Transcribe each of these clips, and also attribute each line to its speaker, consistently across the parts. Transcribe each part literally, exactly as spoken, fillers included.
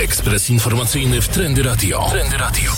Speaker 1: Ekspres informacyjny w Trendy Radio. Trendy Radio.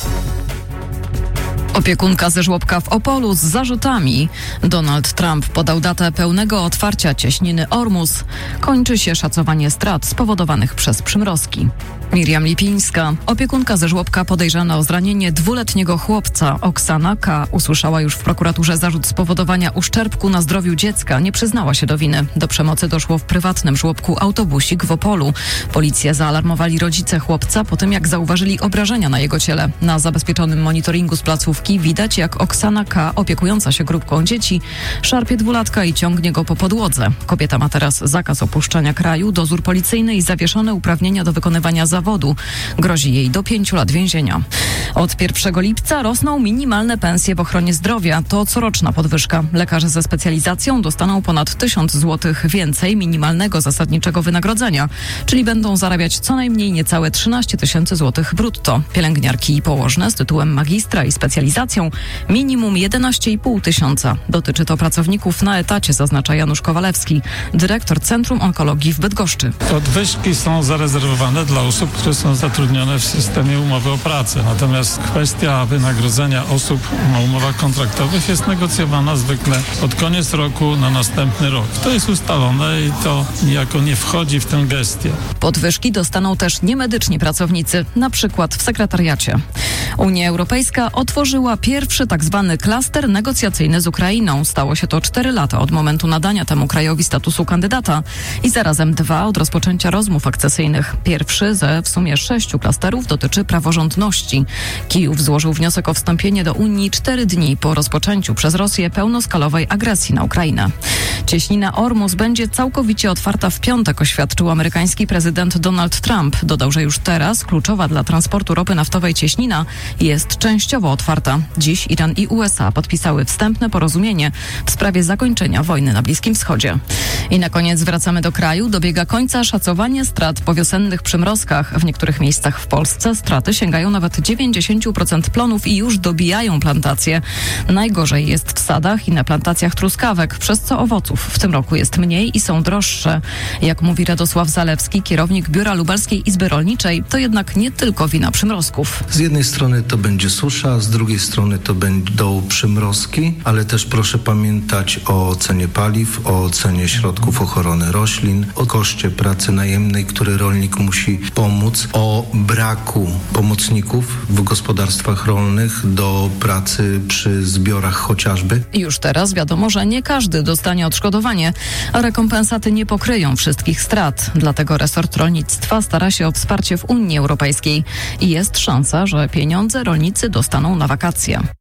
Speaker 2: Opiekunka ze żłobka w Opolu z zarzutami. Donald Trump podał datę pełnego otwarcia cieśniny Ormus. Kończy się szacowanie strat spowodowanych przez przymrozki. Miriam Lipińska, opiekunka ze żłobka podejrzana o zranienie dwuletniego chłopca Oksana K. usłyszała już w prokuraturze zarzut spowodowania uszczerbku na zdrowiu dziecka. Nie przyznała się do winy. Do przemocy doszło w prywatnym żłobku Autobusik w Opolu. Policję zaalarmowali rodzice chłopca po tym, jak zauważyli obrażenia na jego ciele. Na zabezpieczonym monitoringu z placówki widać, jak Oksana K., opiekująca się grupką dzieci, szarpie dwulatka i ciągnie go po podłodze. Kobieta ma teraz zakaz opuszczania kraju, dozór policyjny i zawieszone uprawnienia do wykonywania zawodu. Grozi jej do pięciu lat więzienia. Od pierwszego lipca rosną minimalne pensje w ochronie zdrowia. To coroczna podwyżka. Lekarze ze specjalizacją dostaną ponad tysiąc złotych więcej minimalnego zasadniczego wynagrodzenia, czyli będą zarabiać co najmniej niecałe trzynaście tysięcy złotych brutto. Pielęgniarki i położne z tytułem magistra i specjalizacją minimum jedenaście i pół tysiąca. Dotyczy to pracowników na etacie, zaznacza Janusz Kowalewski, dyrektor Centrum Onkologii w Bydgoszczy.
Speaker 3: Podwyżki są zarezerwowane dla osób, które są zatrudnione w systemie umowy o pracę. Natomiast kwestia wynagrodzenia osób na umowach kontraktowych jest negocjowana zwykle pod koniec roku na następny rok. To jest ustalone i to niejako nie wchodzi w tę gestię.
Speaker 2: Podwyżki dostaną też niemedyczni pracownicy, na przykład w sekretariacie. Unia Europejska otworzyła pierwszy tak zwany klaster negocjacyjny z Ukrainą. Stało się to cztery lata od momentu nadania temu krajowi statusu kandydata i zarazem dwa od rozpoczęcia rozmów akcesyjnych. Pierwszy ze w sumie sześciu klasterów dotyczy praworządności. Kijów złożył wniosek o wstąpienie do Unii cztery dni po rozpoczęciu przez Rosję pełnoskalowej agresji na Ukrainę. Cieśnina Ormus będzie całkowicie otwarta w piątek, oświadczył amerykański prezydent Donald Trump. Dodał, że już teraz kluczowa dla transportu ropy naftowej cieśnina jest częściowo otwarta. Dziś Iran i U S A podpisały wstępne porozumienie w sprawie zakończenia wojny na Bliskim Wschodzie. I na koniec wracamy do kraju. Dobiega końca szacowanie strat po wiosennych przymrozkach. W niektórych miejscach w Polsce straty sięgają nawet dziewięćdziesiąt procent plonów i już dobijają plantacje. Najgorzej jest w sadach i na plantacjach truskawek, przez co owoców w tym roku jest mniej i są droższe. Jak mówi Radosław Zalewski, kierownik Biura Lubelskiej Izby Rolniczej, to jednak nie tylko wina przymrozków.
Speaker 4: Z jednej strony to będzie susza, z drugiej strony to będą przymrozki, ale też proszę pamiętać o cenie paliw, o cenie środków ochrony roślin, o koszcie pracy najemnej, który rolnik musi pomóc, o braku pomocników w gospodarstwach rolnych do pracy przy zbiorach chociażby.
Speaker 2: Już teraz wiadomo, że nie każdy dostanie odszkodowanie, a rekompensaty nie pokryją wszystkich strat. Dlatego resort rolnictwa stara się o wsparcie w Unii Europejskiej i jest szansa, że pieniądze rolnicy dostaną na wakacje.